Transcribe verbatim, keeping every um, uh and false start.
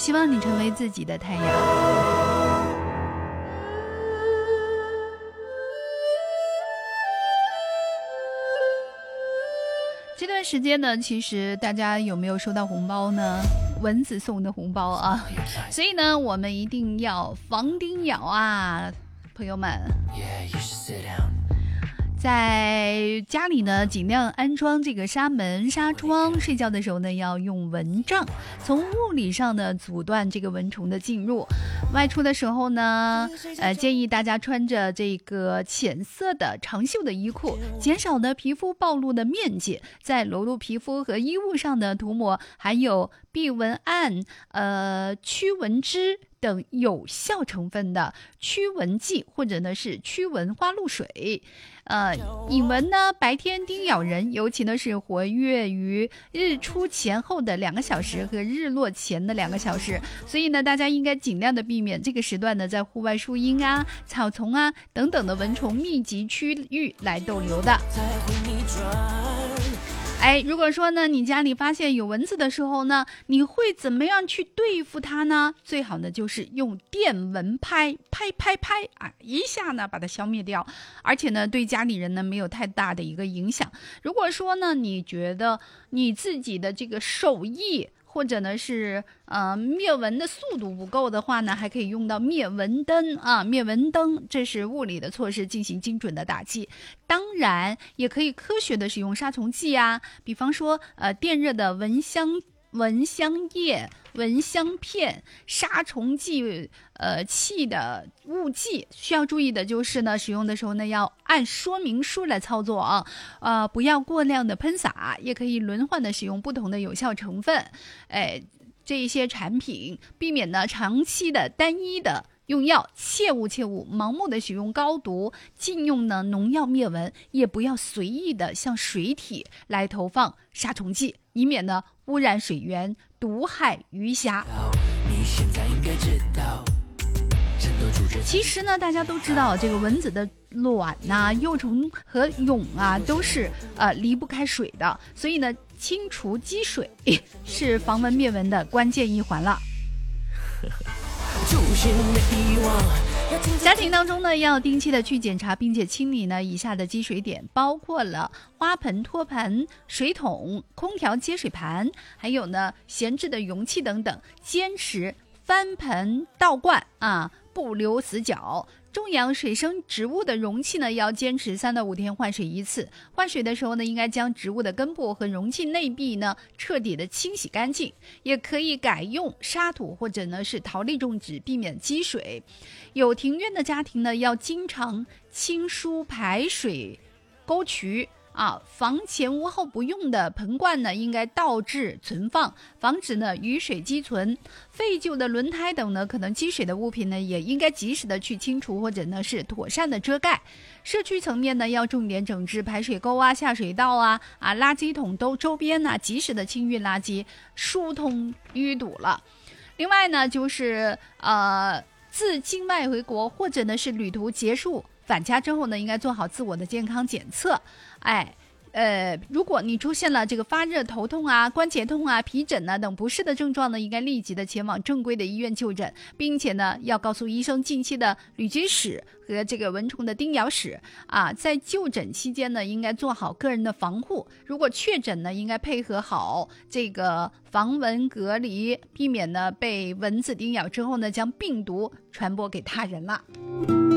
希望你成为自己的太阳。这段时间呢，其实大家有没有收到红包呢？蚊子送的红包啊，所以呢，我们一定要防叮咬啊，朋友们。在家里呢，尽量安装这个纱门、纱窗，睡觉的时候呢，要用蚊帐，从物理上呢阻断这个蚊虫的进入。外出的时候呢，呃，建议大家穿着这个浅色的长袖的衣裤，减少呢皮肤暴露的面积，在裸露皮肤和衣物上呢涂抹含有避蚊胺、呃驱蚊脂等有效成分的驱蚊剂，或者呢是驱蚊花露水。呃，引蚊呢白天叮咬人，尤其呢是活跃于日出前后的两个小时和日落前的两个小时，所以呢大家应该尽量的避免这个时段呢在户外树荫啊、草丛啊等等的蚊虫密集区域来逗留的。哎，如果说呢，你家里发现有蚊子的时候呢，你会怎么样去对付它呢？最好呢就是用电蚊拍，拍拍拍啊，一下呢把它消灭掉，而且呢对家里人呢没有太大的一个影响。如果说呢你觉得你自己的这个手艺或者呢是呃灭蚊的速度不够的话呢，还可以用到灭蚊灯啊，灭蚊灯这是物理的措施进行精准的打击。当然也可以科学的使用杀虫剂啊，比方说呃电热的蚊香蚊香液、蚊香片、杀虫剂呃器的雾剂。需要注意的就是呢，使用的时候呢要按说明书来操作啊，呃不要过量的喷洒，也可以轮换的使用不同的有效成分。哎，这一些产品避免呢长期的单一的用药，切勿切勿盲目的使用高毒，禁用呢农药灭蚊，也不要随意的向水体来投放杀虫剂，以免呢污染水源，毒害鱼虾。其实呢，大家都知道，这个蚊子的卵呐、幼虫和蛹啊，都是呃离不开水的，所以呢，清除积水是防蚊灭蚊的关键一环了。家庭当中呢，要定期的去检查并且清理呢以下的积水点，包括了花盆、托盘、水桶、空调接水盘，还有呢闲置的容器等等，坚持翻盆倒灌啊，不留死角。种养水生植物的容器呢，要坚持三到五天换水一次。换水的时候呢，应该将植物的根部和容器内壁呢彻底的清洗干净。也可以改用沙土或者呢是陶粒种植，避免积水。有庭院的家庭呢，要经常清疏排水沟渠。啊，房前屋后不用的盆罐呢，应该倒置存放，防止呢雨水积存。废旧的轮胎等呢可能积水的物品呢，也应该及时的去清除，或者呢是妥善的遮盖。社区层面呢，要重点整治排水沟啊、下水道啊、啊垃圾桶都周边呢，及时的清运垃圾，疏通淤堵了。另外呢，就是呃自境外回国或者呢是旅途结束返家之后呢，应该做好自我的健康检测。哎，呃，如果你出现了这个发热、头痛啊、关节痛啊、皮疹啊等不适的症状呢，应该立即的前往正规的医院就诊，并且呢，要告诉医生近期的旅居史和这个蚊虫的叮咬史啊。在就诊期间呢，应该做好个人的防护。如果确诊呢，应该配合好这个防蚊隔离，避免呢被蚊子叮咬之后呢，将病毒传播给他人了。